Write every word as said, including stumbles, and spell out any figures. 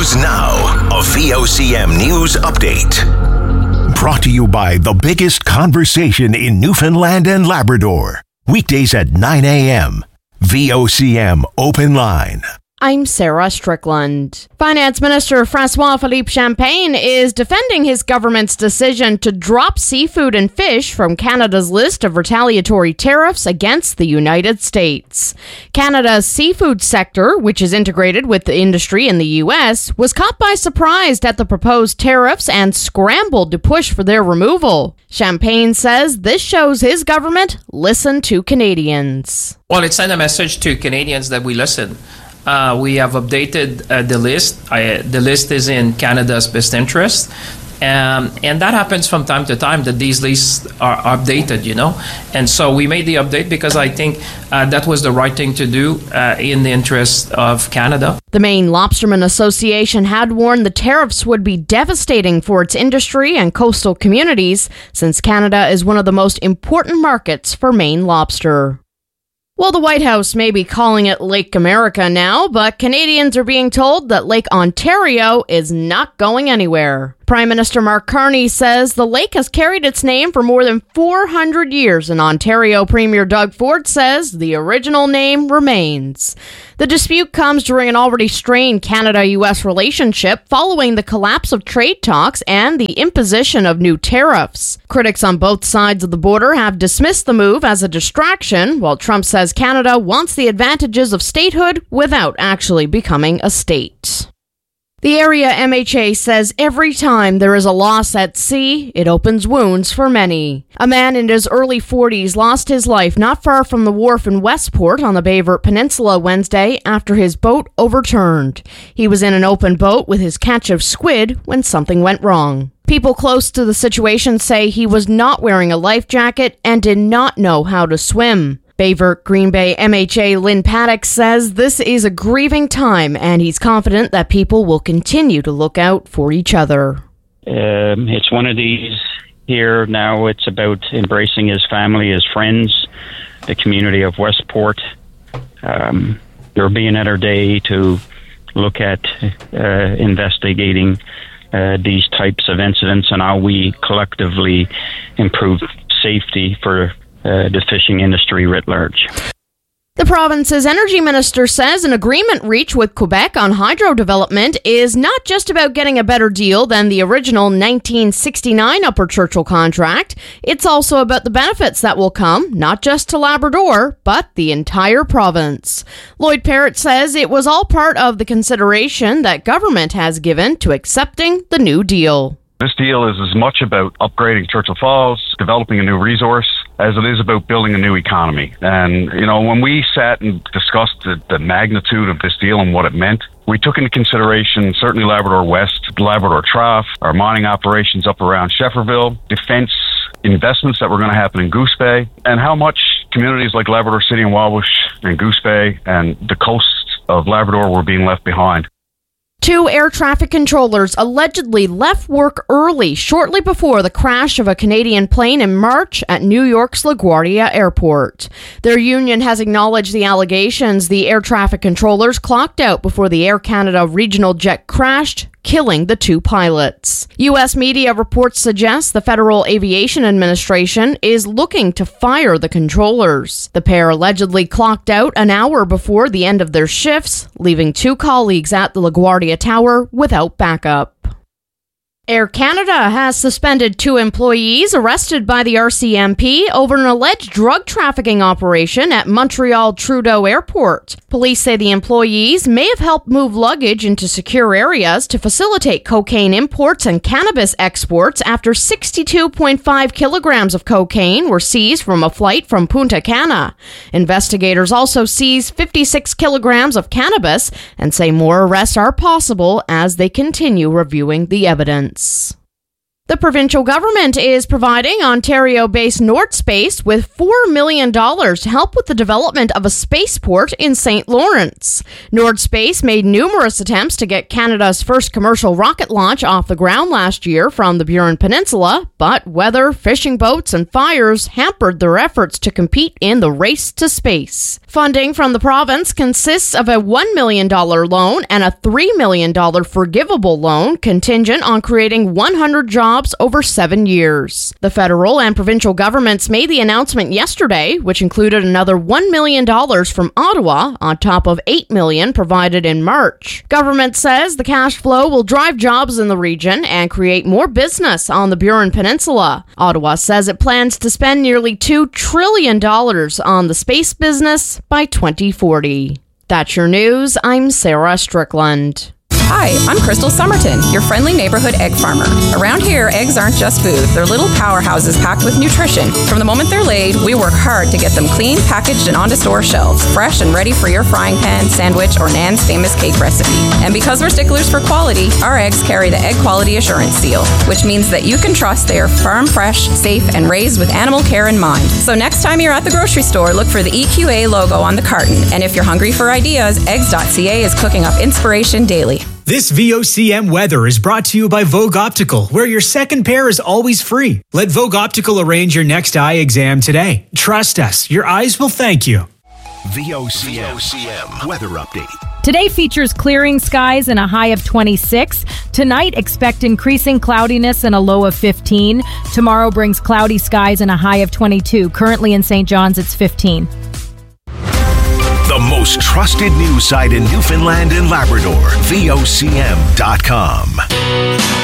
News Now, a V O C M News Update. Brought to you by the biggest conversation in Newfoundland and Labrador. Weekdays at nine a.m. V O C M Open Line. I'm Sarah Strickland. Finance Minister François-Philippe Champagne is defending his government's decision to drop seafood and fish from Canada's list of retaliatory tariffs against the United States. Canada's seafood sector, which is integrated with the industry in the U S, was caught by surprise at the proposed tariffs and scrambled to push for their removal. Champagne says this shows his government listened to Canadians. Well, it sent a message to Canadians that we listen. Uh, we have updated uh, the list. I, the list is in Canada's best interest. Um, and that happens from time to time that these lists are updated, you know. And so we made the update because I think uh, that was the right thing to do uh, in the interest of Canada. The Maine Lobstermen Association had warned the tariffs would be devastating for its industry and coastal communities, since Canada is one of the most important markets for Maine lobster. Well, the White House may be calling it Lake America now, but Canadians are being told that Lake Ontario is not going anywhere. Prime Minister Mark Carney says the lake has carried its name for more than four hundred years, and Ontario Premier Doug Ford says the original name remains. The dispute comes during an already strained Canada U S relationship following the collapse of trade talks and the imposition of new tariffs. Critics on both sides of the border have dismissed the move as a distraction, while Trump says Canada wants the advantages of statehood without actually becoming a state. The area M H A says every time there is a loss at sea, it opens wounds for many. A man in his early forties lost his life not far from the wharf in Westport on the Bayvert Peninsula Wednesday after his boat overturned. He was in an open boat with his catch of squid when something went wrong. People close to the situation say he was not wearing a life jacket and did not know how to swim. Bayvert Green Bay M H A Lynn Paddock says this is a grieving time, and he's confident that people will continue to look out for each other. Um, it's one of these here now. It's about embracing his family, his friends, the community of Westport. Um, they're being at our day to look at uh, investigating uh, these types of incidents and how we collectively improve safety for Uh, the fishing industry writ large. The province's energy minister says an agreement reached with Quebec on hydro development is not just about getting a better deal than the original nineteen sixty-nine Upper Churchill contract. It's also about the benefits that will come, not just to Labrador, but the entire province. Lloyd Parrott says it was all part of the consideration that government has given to accepting the new deal. This deal is as much about upgrading Churchill Falls, developing a new resource, as it is about building a new economy. And, you know, when we sat and discussed the, the magnitude of this deal and what it meant, we took into consideration certainly Labrador West, Labrador Trough, our mining operations up around Shefferville, defence investments that were going to happen in Goose Bay, and how much communities like Labrador City and Wabush and Goose Bay and the coast of Labrador were being left behind. Two air traffic controllers allegedly left work early shortly before the crash of a Canadian plane in March at New York's LaGuardia Airport. Their union has acknowledged the allegations. The air traffic controllers clocked out before the Air Canada regional jet crashed, killing the two pilots. U S media reports suggest the Federal Aviation Administration is looking to fire the controllers. The pair allegedly clocked out an hour before the end of their shifts, leaving two colleagues at the LaGuardia Tower without backup. Air Canada has suspended two employees arrested by the R C M P over an alleged drug trafficking operation at Montreal Trudeau Airport. Police say the employees may have helped move luggage into secure areas to facilitate cocaine imports and cannabis exports after sixty-two point five kilograms of cocaine were seized from a flight from Punta Cana. Investigators also seized fifty-six kilograms of cannabis and say more arrests are possible as they continue reviewing the evidence. The provincial government is providing Ontario-based Nordspace with four million dollars to help with the development of a spaceport in Saint Lawrence. Nordspace made numerous attempts to get Canada's first commercial rocket launch off the ground last year from the Burin Peninsula, but weather, fishing boats, and fires hampered their efforts to compete in the race to space. Funding from the province consists of a one million dollars loan and a three million dollars forgivable loan contingent on creating one hundred jobs over seven years. The federal and provincial governments made the announcement yesterday, which included another one million dollars from Ottawa on top of eight million dollars provided in March. Government says the cash flow will drive jobs in the region and create more business on the Burin Peninsula. Ottawa says it plans to spend nearly two trillion dollars on the space business by twenty forty. That's your news. I'm Sarah Strickland. Hi, I'm Crystal Somerton, your friendly neighborhood egg farmer. Around here, eggs aren't just food. They're little powerhouses packed with nutrition. From the moment they're laid, we work hard to get them clean, packaged, and onto store shelves, fresh and ready for your frying pan, sandwich, or Nan's famous cake recipe. And because we're sticklers for quality, our eggs carry the Egg Quality Assurance Seal, which means that you can trust they are farm fresh, safe, and raised with animal care in mind. So next time you're at the grocery store, look for the E Q A logo on the carton. And if you're hungry for ideas, eggs dot c a is cooking up inspiration daily. This V O C M weather is brought to you by Vogue Optical, where your second pair is always free. Let Vogue Optical arrange your next eye exam today. Trust us, your eyes will thank you. V O C M weather update. Today features clearing skies and a high of twenty-six. Tonight, expect increasing cloudiness and a low of fifteen. Tomorrow brings cloudy skies and a high of twenty-two. Currently in Saint John's, it's fifteen. The most trusted news site in Newfoundland and Labrador, V O C M dot com.